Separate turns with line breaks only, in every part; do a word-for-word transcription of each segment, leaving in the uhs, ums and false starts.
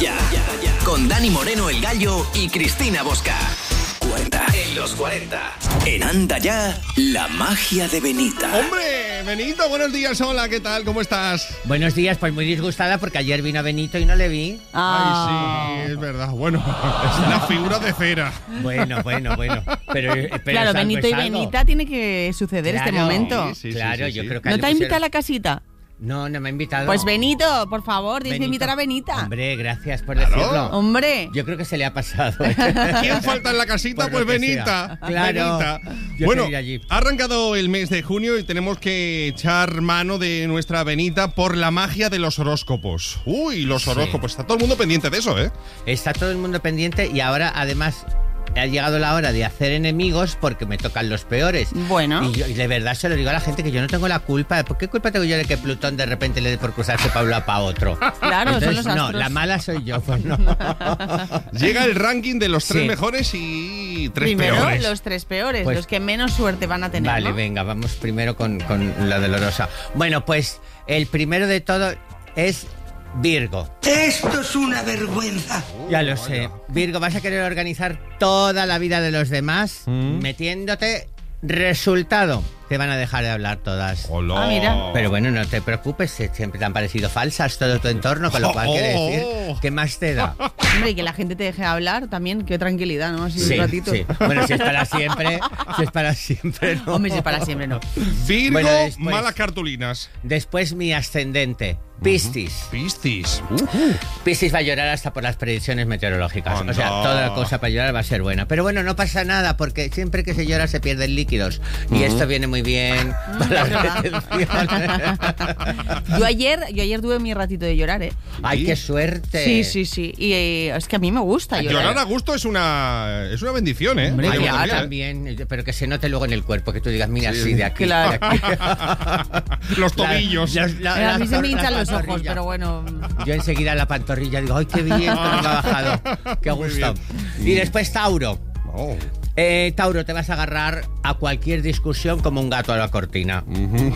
Ya, ya, ya. Con Dani Moreno, el Gallo y Cristina Bosca. cuarenta. En los cuarenta. En Anda Ya, la magia de Benita.
¡Hombre! Benito, buenos días. Hola, ¿qué tal? ¿Cómo estás?
Buenos días, pues muy disgustada porque ayer vino Benito y no le vi.
Ah. Ay, sí, es verdad. Bueno, es una figura de cera.
Bueno, bueno, bueno. Pero, pero
claro,
es algo,
Benito
es
y
algo.
Benita tiene que suceder
Claro,
este momento.
Sí, sí,
claro,
sí, sí,
yo
sí.
creo que
¿No
le
te ha
pusieron-
invitado a la casita?
No, no me ha invitado.
Pues Benito, por favor, tienes que
Benito.
invitar a Benita.
Hombre, gracias por
Claro.
decirlo.
Hombre.
Yo creo que se le ha pasado.
¿Quién falta en la casita?
Por
Pues
lo que
Benita.
sea. Claro.
Benita.
Yo
Bueno,
quiero ir allí.
ha arrancado el mes de junio y tenemos que echar mano de nuestra Benita por la magia de los horóscopos. Uy, los
Sí.
horóscopos. Está todo el mundo pendiente de eso, ¿eh?
Está todo el mundo pendiente y ahora además ha llegado la hora de hacer enemigos porque me tocan los peores.
Bueno.
Y, yo, y de verdad se lo digo a la gente que yo no tengo la culpa. ¿Por qué culpa tengo yo de que Plutón de repente le dé por cruzarse para un lado para otro?
Claro, son
Entonces,
los
no,
astros.
la mala soy yo, pues no.
Llega el ranking de los tres
Sí.
mejores y tres
Primero,
peores.
los tres peores,
Pues-
los que menos suerte van a tener.
Vale,
¿no?
venga, vamos primero con, con la dolorosa. Bueno, pues el primero de todo es Virgo.
Esto es una vergüenza.
Ya lo sé. Virgo, vas a querer organizar toda la vida de los demás
Mm.
metiéndote. Resultado, te van a dejar de hablar todas.
Hola.
Ah, mira.
Pero bueno, no te preocupes, si siempre te han parecido falsas todo tu entorno, con lo cual quiere decir,
Oh.
¿qué más te da?
Hombre, y que la gente te deje hablar también, qué tranquilidad, ¿no? Así
Sí,
un ratito.
sí. Bueno, si es para siempre, si es para siempre, no.
Hombre, si para siempre no.
Virgo,
Bueno, después-
malas cartulinas.
Después mi ascendente, Piscis.
Piscis. Uh,
Piscis va a llorar hasta por las predicciones meteorológicas.
Anda.
O sea, toda la cosa para llorar va a ser buena. Pero bueno, no pasa nada, porque siempre que se llora se pierden líquidos. Y esto viene muy bien para la retención.
Yo ayer, yo ayer tuve mi ratito de llorar, ¿eh?
¡Ay, qué suerte!
Sí, sí, sí. Y eh, es que a mí me gusta llorar.
Llorar a gusto es una, es una bendición, ¿eh?
Hombre,
Ay,
Hay que
ya,
decirlo, ¿eh?
también, pero que se note luego en el cuerpo, que tú digas, mira, sí,
Sí.
de aquí.
Claro.
de aquí.
Los tobillos.
La- la-
Eh, a
la-
mí se me
la
hinchan los ojos,
pantorrilla.
pero bueno.
Yo enseguida la pantorrilla digo, ¡ay, qué bien! Cómo me ha bajado. ¡Qué
Muy
gusto!
bien.
Y después Tauro.
Oh.
Eh, Tauro, te vas a agarrar a cualquier discusión como un gato a la cortina.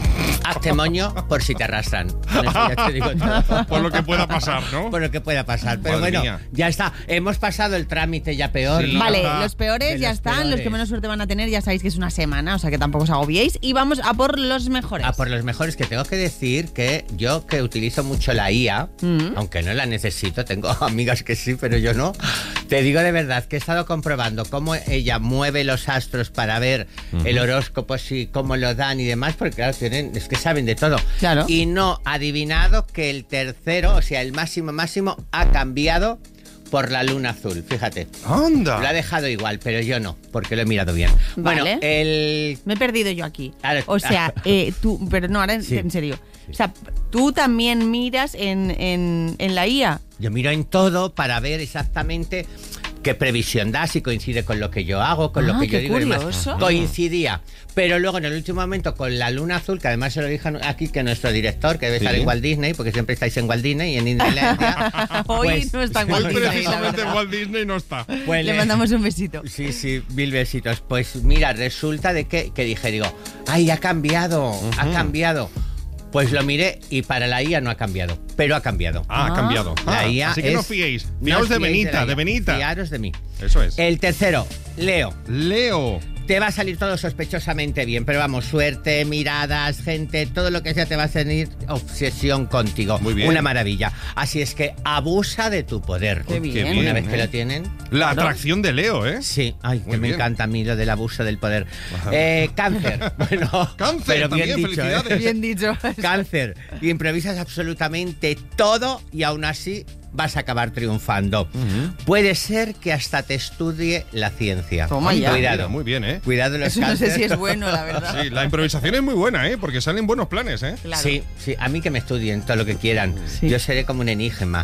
Hazte moño por si te arrastran. Con eso ya te digo todo.
Por lo que pueda pasar, ¿no?
Por lo que pueda pasar. Pero
Madre
bueno,
mía.
ya está. Hemos pasado el trámite ya peor.
Sí.
¿no?
Vale,
Ajá.
los peores
De
ya
los
están,
peores.
los que menos suerte van a tener ya sabéis que es una semana, o sea que tampoco os agobiéis. Y vamos a por los mejores.
A por los mejores, que tengo que decir que yo que utilizo mucho la I A,
Mm.
aunque no la necesito, tengo amigas que sí, pero yo no, te digo de verdad que he estado comprobando cómo ella mueve los astros para ver el horóscopo, y cómo lo dan y demás, porque claro, tienen, es que saben de todo.
Claro.
Y no adivinado que el tercero, o sea, el máximo máximo, ha cambiado por la luna azul, fíjate.
Anda.
Lo ha dejado igual, pero yo no, porque lo he mirado bien.
Vale.
Bueno, el...
Me he perdido yo aquí.
Ahora-
O sea, eh, tú, pero no, ahora en,
Sí.
en serio. O sea, tú también miras en, en, en la I A.
Yo miro en todo para ver exactamente qué previsión da, si coincide con lo que yo hago, con
Ah,
lo que yo
qué
digo y demás.
curioso.
Coincidía. Pero luego en el último momento con la luna azul, que además se lo dije aquí que nuestro director, que debe
Sí.
estar en Walt Disney, porque siempre estáis en Walt Disney y en Disneylandia.
Hoy
pues-
no está en
Hoy
Walt Disney, la
precisamente
verdad.
Walt Disney no está.
pues
Le mandamos un besito.
Sí, sí, mil besitos. Pues mira, resulta de que, que dije, digo, ¡ay, ha cambiado! Ha cambiado. Pues lo miré y para la I A no ha cambiado, pero ha cambiado.
Ah, ha cambiado.
La
Ah,
I A
así que
es-
no fiéis.
no
Fiaos
os
de
fiéis
Benita,
la I A,
de Benita.
Fiaros de mí.
Eso es.
El tercero, Leo.
Leo.
Te va a salir todo sospechosamente bien, pero vamos, suerte, miradas, gente, todo lo que sea te va a salir obsesión contigo.
Muy bien.
Una maravilla. Así es que abusa de tu poder.
Qué bien.
Qué bien.
Una vez
¿eh?
que lo tienen.
La atracción de Leo, ¿eh?
Sí, ay,
Muy
que me
bien.
encanta a mí lo del abuso del poder. Eh, cáncer. Bueno,
Cáncer,
pero bien
también,
dicho, ¿eh?
felicidades.
Bien dicho.
Cáncer. Improvisas absolutamente todo y aún así vas a acabar triunfando. Puede ser que hasta te estudie la ciencia.
Toma ya.
Cuidado.
Mira, muy bien, ¿eh?
Cuidado los
Eso no sé
cáncer.
si es bueno, la verdad.
Sí, la improvisación es muy buena, ¿eh? Porque salen buenos planes, ¿eh?
Claro.
Sí, sí, a mí que me estudien todo lo que quieran.
Sí.
Yo seré como un enigma.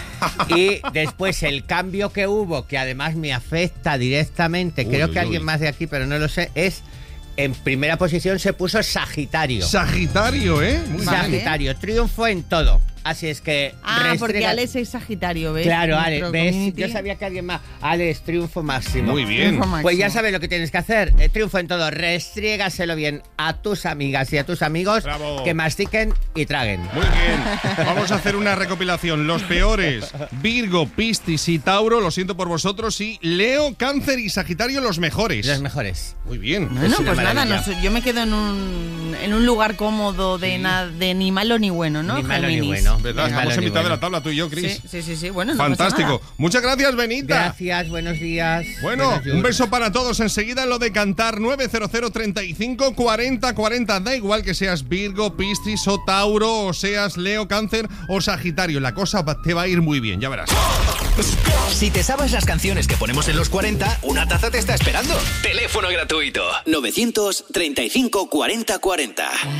Y después el cambio que hubo, que además me afecta directamente,
Uy,
creo
uy,
que alguien
uy.
más de aquí, pero no lo sé, es en primera posición se puso Sagitario.
Sagitario, ¿eh? Muy bien.
Vale.
Sagitario, triunfo en todo. Así es que...
Ah, porque
restrega-
Alex es Sagitario, ¿ves?
Claro, Ale,
Nuestro
¿ves?
community.
Yo sabía que alguien más... Alex, triunfo máximo.
Muy bien.
Triunfo máximo.
Pues ya sabes lo que tienes que hacer. Eh, triunfo en todo. Restriégaselo bien a tus amigas y a tus amigos.
Bravo.
Que mastiquen y traguen.
Muy bien. Vamos a hacer una recopilación. Los peores: Virgo, Piscis y Tauro, lo siento por vosotros. Y Leo, Cáncer y Sagitario, los mejores.
Los mejores.
Muy bien.
Bueno,
Es una
pues nada,
maravilla.
no sé, yo me quedo en un, en un lugar cómodo de, na- de ni malo ni bueno, ¿no?
Ni malo ni
Géminis?
bueno.
¿Verdad?
Ni malo
Estamos en
ni
mitad de
bueno.
la tabla, tú y yo, Cris.
Sí, sí, sí, sí. Bueno, no pasa
Fantástico.
nada.
Muchas gracias, Benita.
Gracias, buenos días.
Bueno,
Buenos
un
días.
beso para todos. Enseguida lo de cantar nueve cero cero treinta y cinco cuarenta cuarenta. Da igual que seas Virgo, Piscis o Tauro, o seas Leo, Cáncer o Sagitario. La cosa va- te va a ir muy bien, ya verás.
Si te sabes las canciones que ponemos en los cuarenta, una taza te está esperando. Teléfono gratuito. novecientos treinta y cinco cuarenta cuarenta.